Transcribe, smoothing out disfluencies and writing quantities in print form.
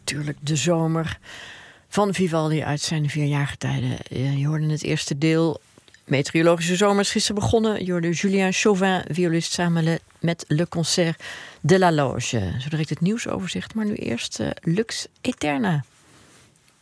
natuurlijk de zomer van Vivaldi uit zijn 4 tijden. Je hoorde het eerste deel. Meteorologische zomer is gisteren begonnen. Je hoorde Julien Chauvin, violist, samen met Le Concert de la Loge. Zo direct het nieuwsoverzicht, maar nu eerst Lux Eterna.